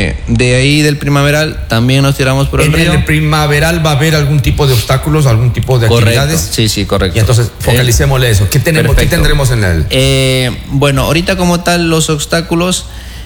De ahí del Primaveral también nos tiramos por el río. ¿En el Primaveral va a haber algún tipo de obstáculos, algún tipo de actividades? Sí, correcto. Y entonces focalicémosle eso. ¿Qué tendremos en el...? Bueno, ahorita como tal los obstáculos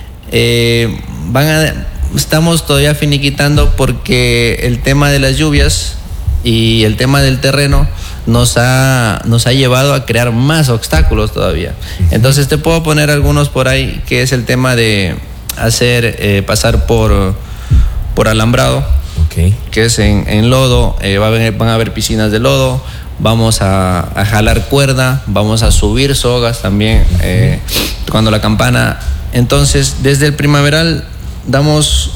estamos todavía finiquitando porque el tema de las lluvias y el tema del terreno nos ha llevado a crear más obstáculos todavía. Entonces te puedo poner algunos por ahí, que es el tema de hacer pasar por alambrado, que es en lodo. Van a haber piscinas de lodo, vamos a jalar cuerda, vamos a subir sogas también tocando la campana. Entonces desde el Primaveral damos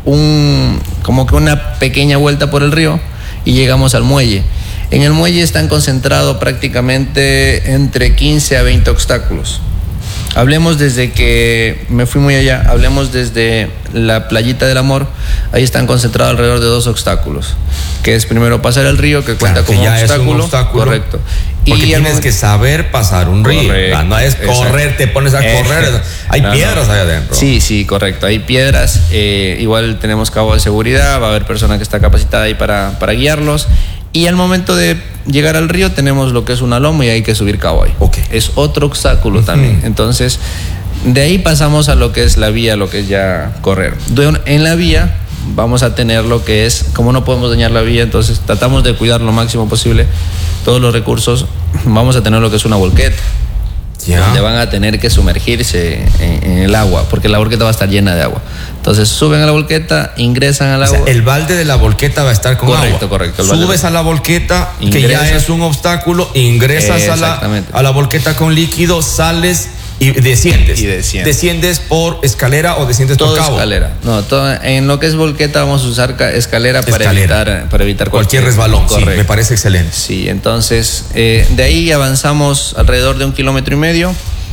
como que una pequeña vuelta por el río y llegamos al muelle. En el muelle están concentrados prácticamente entre 15 a 20 obstáculos. Hablemos desde que me fui muy allá, hablemos desde la Playita del Amor, ahí están concentrados alrededor de 2 obstáculos, que es primero pasar el río, que cuenta como un obstáculo. Correcto. Porque tienes que saber pasar un río. No es correr, te pones a correr. Hay piedras ahí adentro. Sí, correcto. Hay piedras. Igual tenemos cabo de seguridad, va a haber persona que está capacitada ahí para guiarlos. Y al momento de llegar al río tenemos lo que es una loma y hay que subir cabo ahí. Es otro obstáculo también. Entonces, de ahí pasamos a lo que es la vía, lo que es ya correr. En la vía vamos a tener lo que es, como no podemos dañar la vía, entonces tratamos de cuidar lo máximo posible todos los recursos. Vamos a tener lo que es una volqueta, donde van a tener que sumergirse en el agua, porque la volqueta va a estar llena de agua. Entonces suben a la volqueta, ingresan al agua. O sea, el balde de la volqueta va a estar con agua. Correcto. Subes a la volqueta, que ya es un obstáculo, ingresas a la volqueta con líquido, sales y desciendes. ¿Desciendes por escalera o desciendes por cabo? Escalera. No, en lo que es volqueta vamos a usar escalera. Para evitar cualquier resbalón. Correcto. Sí, me parece excelente. Sí, entonces de ahí avanzamos alrededor de 1,5 kilómetros.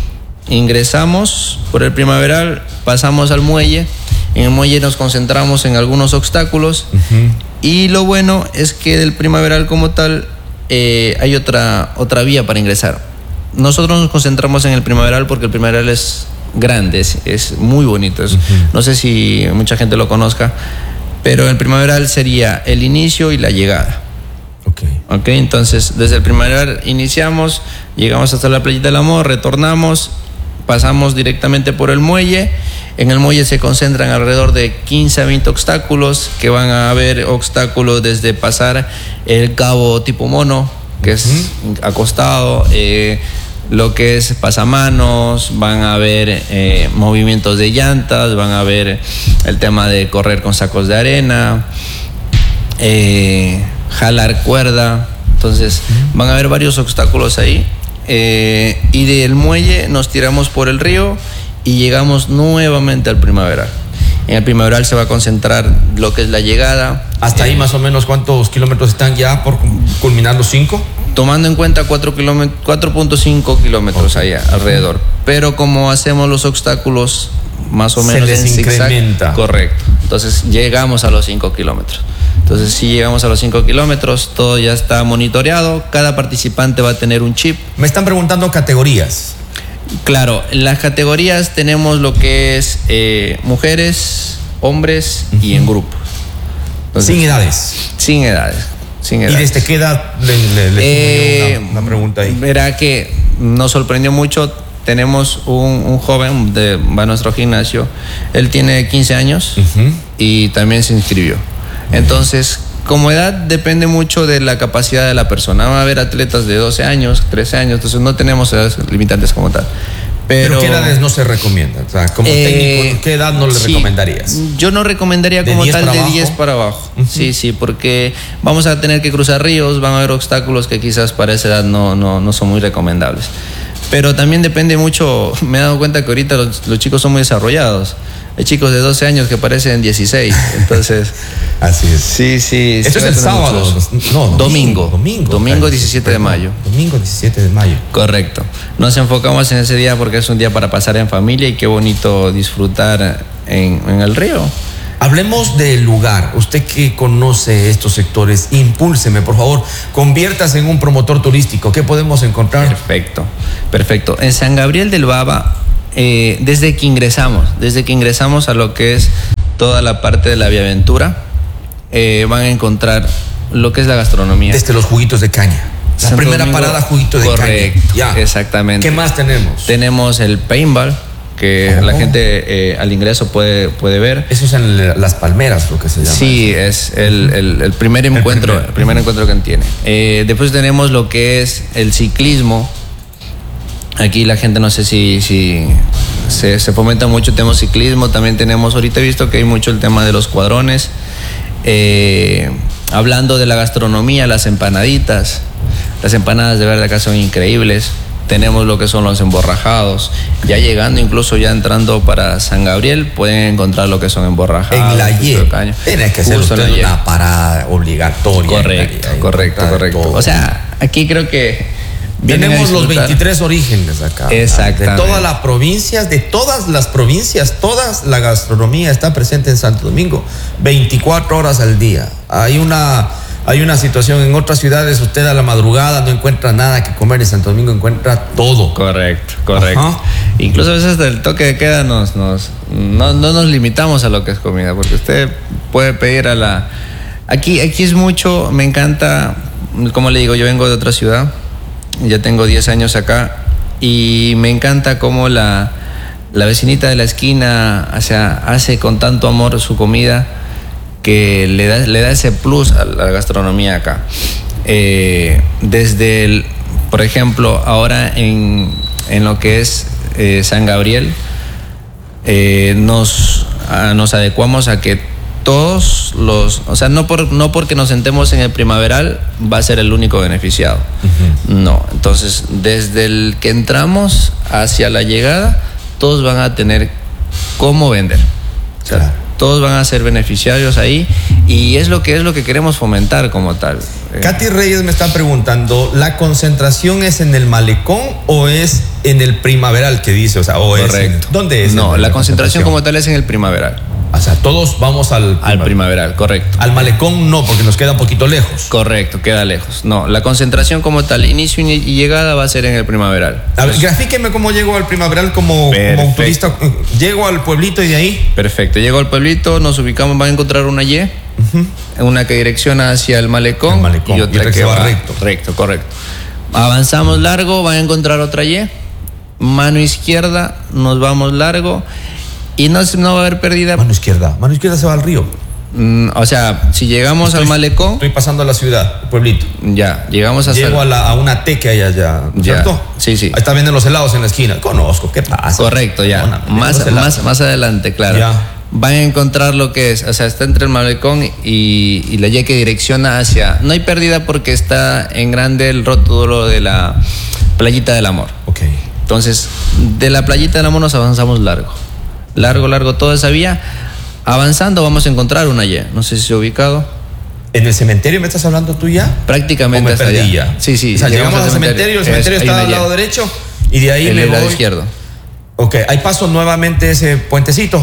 Ingresamos por el Primaveral, pasamos al muelle. En el muelle nos concentramos en algunos obstáculos. Y lo bueno es que del Primaveral como tal hay otra vía para ingresar. Nosotros nos concentramos en el Primaveral porque el Primaveral es grande, es muy bonito. No sé si mucha gente lo conozca, pero el Primaveral sería el inicio y la llegada. Entonces desde el Primaveral iniciamos, llegamos hasta la Playita del Amor, retornamos, pasamos directamente por el muelle. En el muelle se concentran alrededor de 15 a 20 obstáculos, que van a haber obstáculos desde pasar el cabo tipo mono, que es acostado, lo que es pasamanos, van a haber movimientos de llantas, van a haber el tema de correr con sacos de arena, jalar cuerda. Entonces van a haber varios obstáculos ahí. Y del muelle nos tiramos por el río y llegamos nuevamente al Primaveral. En el Primaveral se va a concentrar lo que es la llegada. ¿Hasta ahí más o menos cuántos kilómetros están ya por culminar los 5? Tomando en cuenta 4.5 kilómetros allá alrededor. Pero como hacemos los obstáculos más o menos en zigzag, correcto. Entonces llegamos a los 5 kilómetros. Entonces si llegamos a los 5 kilómetros, todo ya está monitoreado. Cada participante va a tener un chip. Me están preguntando categorías. Claro, en las categorías tenemos lo que es mujeres, hombres y en grupos. Entonces, sin edades. ¿Y desde qué edad le una pregunta ahí? Verá que nos sorprendió mucho. Tenemos un joven va a nuestro gimnasio. Él tiene 15 años y también se inscribió. Entonces, como edad depende mucho de la capacidad de la persona. Va a haber atletas de 12 años, 13 años, entonces no tenemos edades limitantes como tal. Pero ¿qué edades no se recomiendan? O sea, como técnico, ¿qué edad no le recomendarías? Yo no recomendaría como tal de 10 para abajo. Sí, porque vamos a tener que cruzar ríos, van a haber obstáculos que quizás para esa edad no son muy recomendables. Pero también depende mucho, me he dado cuenta que ahorita los chicos son muy desarrollados. Hay chicos de 12 años que parecen 16, entonces... Así es. Sí. Esto es el sábado. Domingo 17 de mayo. Domingo 17 de mayo. Correcto. Nos enfocamos en ese día porque es un día para pasar en familia y qué bonito disfrutar en el río. Hablemos del lugar. Usted que conoce estos sectores, impúlseme, por favor. Conviértase en un promotor turístico. ¿Qué podemos encontrar? Perfecto. En San Gabriel del Baba, desde que ingresamos a lo que es toda la parte de la Viaventura, van a encontrar lo que es la gastronomía. Desde los juguitos de caña. La Santo primera Domingo, parada, juguito de correcto, caña. Ya. Exactamente. ¿Qué más tenemos? Tenemos el paintball, que la gente al ingreso puede ver. Eso es en Las Palmeras, lo que se llama. Sí, es el primer encuentro, el primer encuentro que tiene. Después tenemos lo que es el ciclismo. Aquí la gente, no sé si se fomenta mucho el tema ciclismo. También tenemos, ahorita he visto que hay mucho el tema de los cuadrones. Hablando de la gastronomía, las empanaditas. Las empanadas de verdad acá son increíbles. Tenemos lo que son los emborrajados. Ya llegando, incluso ya entrando para San Gabriel, pueden encontrar lo que son emborrajados. En la Y. Tienes que hacer usted una parada obligatoria. Correcto. O sea, aquí creo que tenemos los 23 orígenes acá. Exactamente. De todas las provincias, toda la gastronomía está presente en Santo Domingo. 24 horas al día. Hay una situación en otras ciudades, usted a la madrugada no encuentra nada que comer, en Santo Domingo encuentra todo. Correcto. Ajá. Incluso a veces hasta el toque de queda no nos limitamos a lo que es comida, porque usted puede pedir Aquí es mucho, me encanta, como le digo, yo vengo de otra ciudad, ya tengo 10 años acá, y me encanta cómo la vecinita de la esquina, o sea, hace con tanto amor su comida, que le da ese plus a la gastronomía acá. Por ejemplo, ahora en lo que es San Gabriel, nos adecuamos a que todos o sea, no porque nos sentemos en el primaveral va a ser el único beneficiado. Uh-huh. No, entonces desde el que entramos hacia la llegada, todos van a tener cómo vender. O sea, claro. Todos van a ser beneficiarios ahí, y es lo que queremos fomentar como tal. Katy Reyes me está preguntando, ¿la concentración es en el malecón o es en el primaveral que dice? O sea, correcto. ¿Dónde es? No, la concentración como tal es en el primaveral. O sea, todos vamos al primaveral, correcto. Al malecón no, porque nos queda un poquito lejos. Correcto, queda lejos. No, la concentración como tal, inicio y llegada, va a ser en el primaveral. A ver, grafíqueme cómo llego al primaveral como un turista. Llego al pueblito y de ahí. Perfecto, llego al pueblito, nos ubicamos, van a encontrar una Y, uh-huh, una que direcciona hacia el malecón, y otra que va recto. Correcto. Avanzamos largo, van a encontrar otra Y, mano izquierda, nos vamos largo. Y no va a haber pérdida. Mano izquierda se va al río. O sea, si llegamos al malecón. Estoy pasando a la ciudad, el pueblito. Ya, llegamos hasta. Llego a una T que hay allá, ¿cierto? Sí. Ahí está viendo los helados en la esquina. Conozco, ¿qué pasa? Correcto, ya. Más adelante, claro. Ya. Van a encontrar lo que es, o sea, está entre el malecón y la Y que direcciona hacia. No hay pérdida porque está en grande el rótulo de la Playita del Amor. Ok. Entonces, de la Playita del Amor nos avanzamos largo, toda esa vía. Avanzando vamos a encontrar una Y. No sé si se ha ubicado. ¿En el cementerio me estás hablando tú ya? Prácticamente hasta allá. Sí. O sea, llegamos al cementerio, el cementerio está al lado derecho y de ahí el lado izquierdo. Ok, ahí paso nuevamente ese puentecito.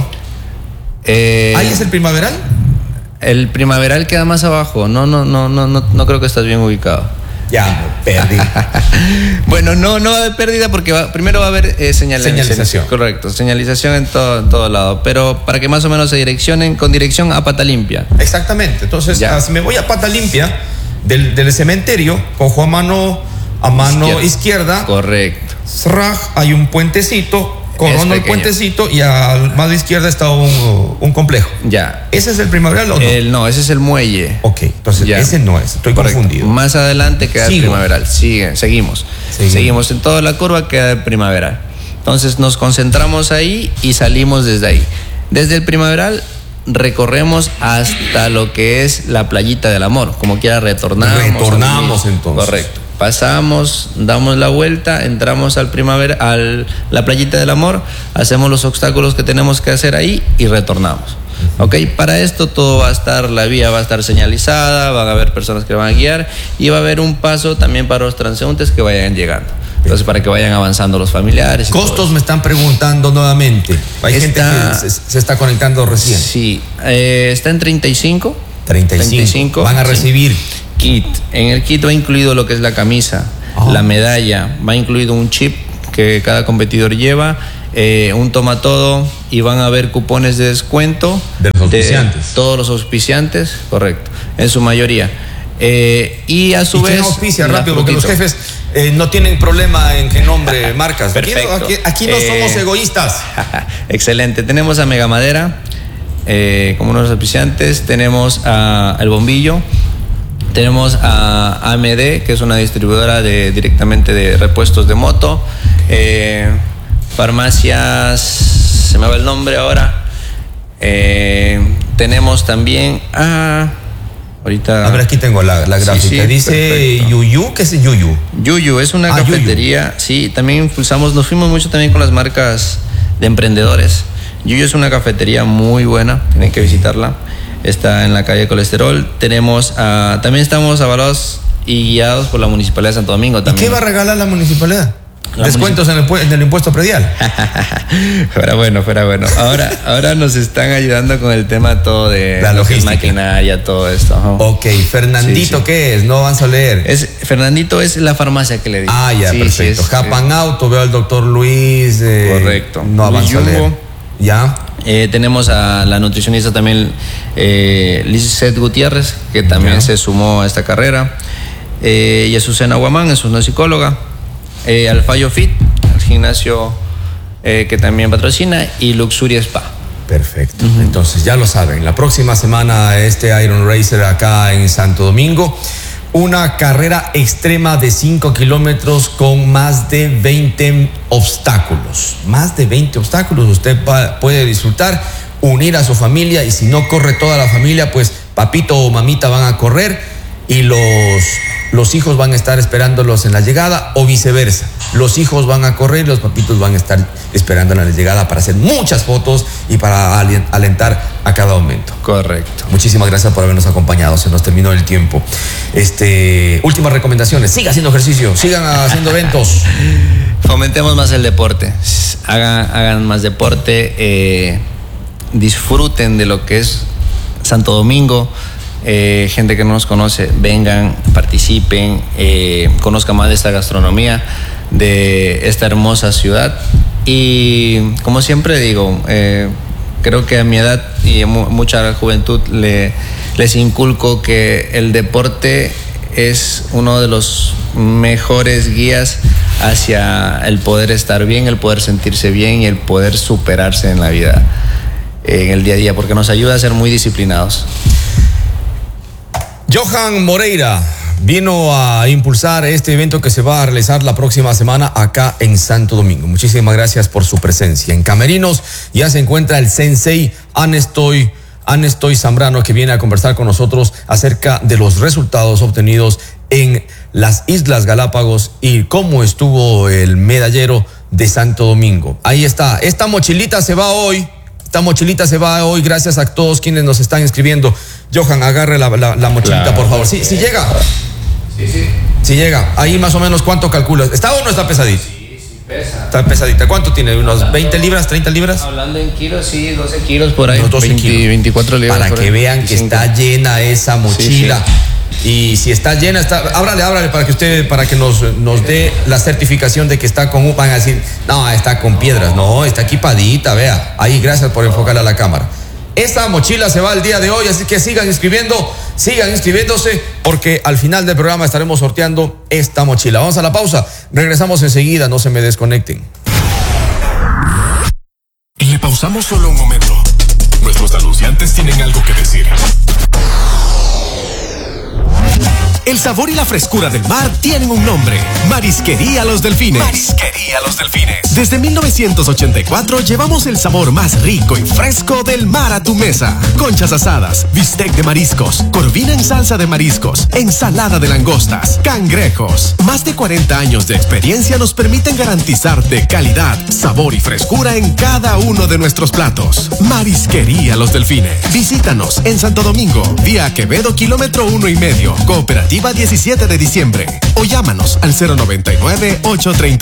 ¿Ahí es el primaveral? El primaveral queda más abajo. No creo que estás bien ubicado. Ya, perdí. Bueno, no va a haber pérdida porque primero va a haber señalización. Correcto, señalización en todo lado. Pero para que más o menos se direccionen con dirección a Pata Limpia. Exactamente. Entonces, si me voy a Pata Limpia del cementerio, cojo a mano izquierda. Correcto. Hay un puentecito. Corono el puentecito y a más de izquierda está un complejo. Ya. ¿Ese es el primaveral o no? No, ese es el muelle. Ok, entonces ese no es. Estoy confundido. Más adelante queda el primaveral. Seguimos en toda la curva, queda el primaveral. Entonces nos concentramos ahí y salimos desde ahí. Desde el primaveral recorremos hasta lo que es la Playita del Amor. Como quiera retornamos entonces. Correcto. Pasamos, damos la vuelta, entramos a la Playita del Amor, hacemos los obstáculos que tenemos que hacer ahí y retornamos. ¿Ok? Para esto la vía va a estar señalizada, van a haber personas que van a guiar y va a haber un paso también para los transeúntes que vayan llegando. Entonces, para que vayan avanzando los familiares. Costos me están preguntando nuevamente. Hay gente que se está conectando recién. Sí, está en 35. 35. Van a recibir kit. En el kit va incluido lo que es la camisa, la medalla, va incluido un chip que cada competidor lleva, un toma todo, y van a haber cupones de descuento de los auspiciantes. Todos los auspiciantes, correcto, en su mayoría. Y a su vez. ¿Quién auspicia rápido? Porque los jefes no tienen problema en que nombre marcas. Perfecto. Aquí no somos egoístas. Excelente. Tenemos a Mega Madera como uno de los auspiciantes. Tenemos a El Bombillo. Tenemos a AMD, que es una distribuidora directamente de repuestos de moto. Farmacias, se me va el nombre ahora. Tenemos también ahorita. A ver, aquí tengo la gráfica. Sí, dice perfecto. Yuyu, ¿qué es Yuyu? Yuyu es una cafetería. Yuyu. Sí, también impulsamos, nos fuimos mucho también con las marcas de emprendedores. Yuyu es una cafetería muy buena, tienen que visitarla. Está en la calle Colesterol. Tenemos, también estamos avalados y guiados por la Municipalidad de Santo Domingo también. ¿Y qué va a regalar la Municipalidad? ¿Descuentos en el impuesto predial? Fuera bueno. Ahora nos están ayudando con el tema todo de la logística, maquinaria, todo esto. Ok, Fernandito, sí. ¿Qué es? No van a leer. Fernandito es la farmacia que le digo. Ya, sí, perfecto. Japan Auto, veo al doctor Luis. Correcto. No avanza a leer. Ya. Tenemos a la nutricionista también, Lizeth Gutiérrez, que también se sumó a esta carrera. Y a Susana Guamán, es una psicóloga. Al Fallo Fit, al gimnasio que también patrocina, y Luxuria Spa. Perfecto. Entonces ya lo saben, la próxima semana Iron Racer acá en Santo Domingo, una carrera extrema de 5 kilómetros con más de 20 obstáculos. Más de 20 obstáculos. Usted puede disfrutar, unir a su familia, y si no corre toda la familia, pues papito o mamita van a correr y los hijos van a estar esperándolos en la llegada, o viceversa. Los hijos van a correr y los papitos van a estar esperando en la llegada para hacer muchas fotos y para alentar a cada momento. Correcto. Muchísimas gracias por habernos acompañado. Se nos terminó el tiempo. Últimas recomendaciones. Siga haciendo ejercicio, sigan haciendo eventos. Fomentemos más el deporte. Hagan más deporte. Disfruten de lo que es Santo Domingo. Gente que no nos conoce, vengan, participen, conozcan más de esta gastronomía, de esta hermosa ciudad. Y como siempre digo, creo que a mi edad y a mucha juventud les inculco que el deporte es uno de los mejores guías hacia el poder estar bien, el poder sentirse bien y el poder superarse en la vida, en el día a día, porque nos ayuda a ser muy disciplinados. Johan Moreira vino a impulsar este evento que se va a realizar la próxima semana acá en Santo Domingo. Muchísimas gracias por su presencia. En camerinos ya se encuentra el sensei Anestoy Zambrano, que viene a conversar con nosotros acerca de los resultados obtenidos en las Islas Galápagos y cómo estuvo el medallero de Santo Domingo. Ahí está. Esta mochilita se va hoy. Gracias a todos quienes nos están escribiendo. Johan, agarre la mochilita, claro, por favor. Sí llega. Sí. Si llega. Ahí más o menos, ¿cuánto calculas? ¿Está o no está pesadita? Sí, pesa. Está pesadita. ¿Cuánto tiene? ¿Unos 20 libras, 30 libras? Hablando en kilos, sí, 12 kilos por ahí. Unos 12 kilos. 24 libras. Para que vean que está llena esa mochila. Sí. Y si está llena, ábrale para que nos dé la certificación de que está con, van a decir, no, está con piedras, no, está equipadita, vea. Ahí, gracias por enfocarle a la cámara. Esta mochila se va el día de hoy, así que sigan inscribiéndose, porque al final del programa estaremos sorteando esta mochila. Vamos a la pausa, regresamos enseguida, no se me desconecten. Le pausamos solo un momento. Nuestros anunciantes tienen algo que decir. El sabor y la frescura del mar tienen un nombre: Marisquería Los Delfines. Marisquería Los Delfines. Desde 1984 llevamos el sabor más rico y fresco del mar a tu mesa. Conchas asadas, bistec de mariscos, corvina en salsa de mariscos, ensalada de langostas, cangrejos. Más de 40 años de experiencia nos permiten garantizarte calidad, sabor y frescura en cada uno de nuestros platos. Marisquería Los Delfines. Visítanos en Santo Domingo, vía Quevedo, kilómetro 1,5, Cooperativa 17 de diciembre. O llámanos al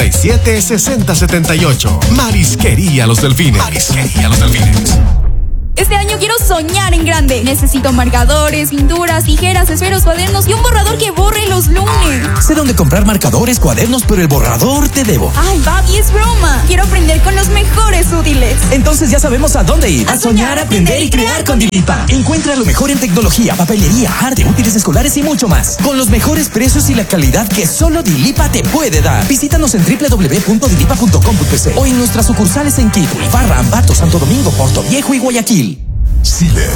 099-837-6078. Marisquería Los Delfines. Marisquería Los Delfines. Este año quiero soñar en grande. Necesito marcadores, pinturas, tijeras, esferos, cuadernos y un borrador que borre los lunes. Sé dónde comprar marcadores, cuadernos, pero el borrador te debo. Ay, papi, es broma. Quiero aprender con los mejores útiles. Entonces ya sabemos a dónde ir. A soñar, aprender y crear con Dilipa. Encuentra lo mejor en tecnología, papelería, arte, útiles escolares y mucho más. Con los mejores precios y la calidad que solo Dilipa te puede dar. Visítanos en www.dilipa.com.pc o en nuestras sucursales en Quito, Ibarra, Ambato, Santo Domingo, Puerto Viejo y Guayaquil. Silet.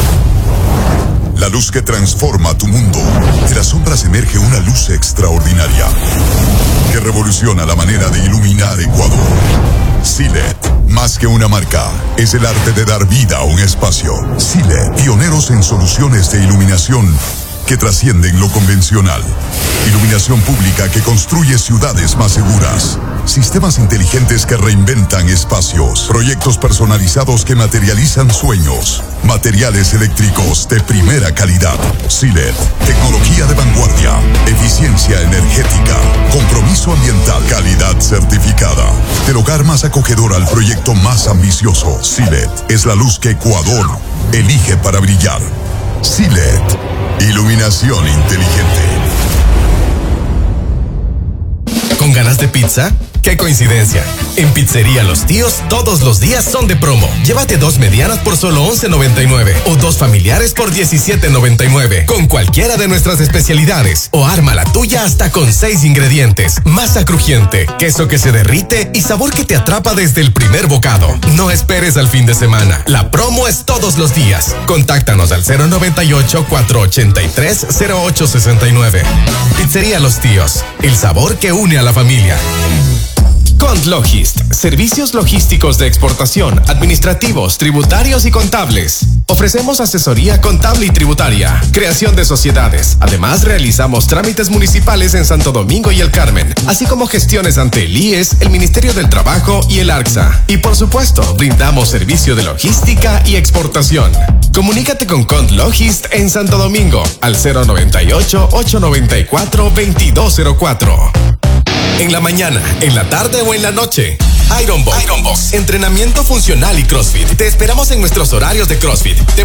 La luz que transforma tu mundo. De las sombras emerge una luz extraordinaria que revoluciona la manera de iluminar Ecuador. Silet, más que una marca, es el arte de dar vida a un espacio. Silet, pioneros en soluciones de iluminación que trascienden lo convencional. Iluminación pública que construye ciudades más seguras. Sistemas inteligentes que reinventan espacios. Proyectos personalizados que materializan sueños. Materiales eléctricos de primera calidad. Silet, tecnología de vanguardia. Eficiencia energética. Compromiso ambiental. Calidad certificada. Del hogar más acogedor al proyecto más ambicioso. Silet es la luz que Ecuador elige para brillar. Silet. Iluminación inteligente. ¿Con ganas de pizza? ¡Qué coincidencia! En Pizzería Los Tíos, todos los días son de promo. Llévate 2 medianas por solo $11.99 o 2 familiares por $17.99 con cualquiera de nuestras especialidades. O arma la tuya hasta con 6 ingredientes. Masa crujiente, queso que se derrite y sabor que te atrapa desde el primer bocado. No esperes al fin de semana. La promo es todos los días. Contáctanos al 098-483-0869. Pizzería Los Tíos, el sabor que une a la familia. Contlogist, servicios logísticos de exportación, administrativos, tributarios y contables. Ofrecemos asesoría contable y tributaria, creación de sociedades. Además, realizamos trámites municipales en Santo Domingo y El Carmen, así como gestiones ante el IES, el Ministerio del Trabajo y el ARCSA. Y por supuesto, brindamos servicio de logística y exportación. Comunícate con Contlogist en Santo Domingo al 098-894-2204. En la mañana, en la tarde o en la noche. Ironbox. Entrenamiento funcional y CrossFit. Te esperamos en nuestros horarios de CrossFit. De